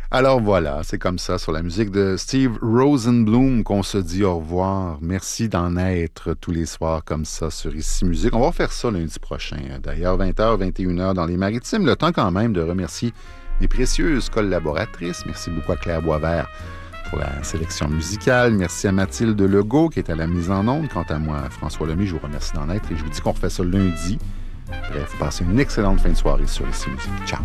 Alors voilà, c'est comme ça, sur la musique de Steve Rosenbloom qu'on se dit au revoir. Merci d'en être tous les soirs comme ça sur Ici Musique. On va faire ça lundi prochain. D'ailleurs, 20h, 21h dans les Maritimes. Le temps quand même de remercier mes précieuses collaboratrices. Merci beaucoup à Claire Boisvert pour la sélection musicale. Merci à Mathilde Legault qui est à la mise en onde. Quant à moi, François Lemay, je vous remercie d'en être et je vous dis qu'on refait ça lundi. Bref, passez une excellente fin de soirée sur Ici Musique. Ciao!